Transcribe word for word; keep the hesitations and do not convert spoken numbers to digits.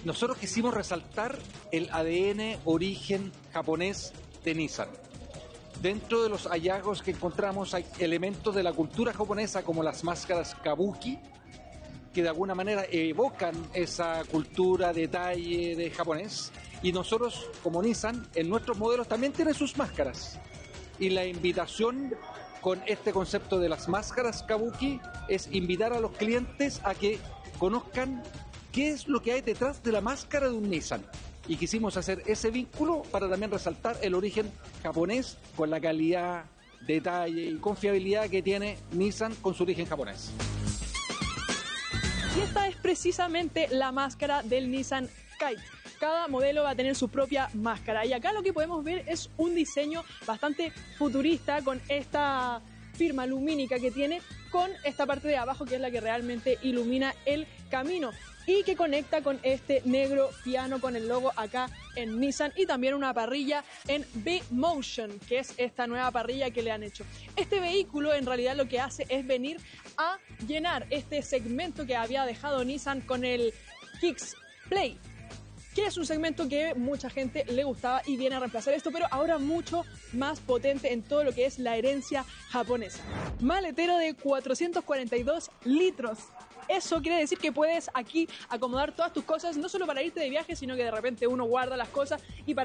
nosotros quisimos resaltar el A D N origen japonés de Nissan. Dentro de los hallazgos que encontramos hay elementos de la cultura japonesa como las máscaras kabuki, que de alguna manera evocan esa cultura, detalle de japonés, y nosotros como Nissan en nuestros modelos también tienen sus máscaras, y la invitación con este concepto de las máscaras kabuki es invitar a los clientes a que conozcan qué es lo que hay detrás de la máscara de un Nissan, y quisimos hacer ese vínculo para también resaltar el origen japonés con la calidad, detalle y confiabilidad que tiene Nissan con su origen japonés. Y esta es precisamente la máscara del Nissan Kite. Cada modelo va a tener su propia máscara y acá lo que podemos ver es un diseño bastante futurista con esta firma lumínica que tiene con esta parte de abajo que es la que realmente ilumina el camino y que conecta con este negro piano con el logo acá en Nissan y también una parrilla en V-Motion, que es esta nueva parrilla que le han hecho. Este vehículo en realidad lo que hace es venir a llenar este segmento que había dejado Nissan con el Kicks Play, que es un segmento que mucha gente le gustaba y viene a reemplazar esto, pero ahora mucho más potente en todo lo que es la herencia japonesa. Maletero de cuatrocientos cuarenta y dos litros. Eso quiere decir que puedes aquí acomodar todas tus cosas, no solo para irte de viaje, sino que de repente uno guarda las cosas y para